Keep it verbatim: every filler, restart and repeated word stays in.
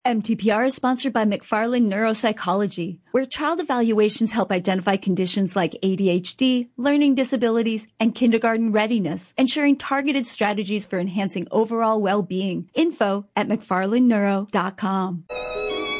M T P R is sponsored by McFarland Neuropsychology, where child evaluations help identify conditions like A D H D, learning disabilities, and kindergarten readiness, ensuring targeted strategies for enhancing overall well-being. Info at mcfarland neuro dot com.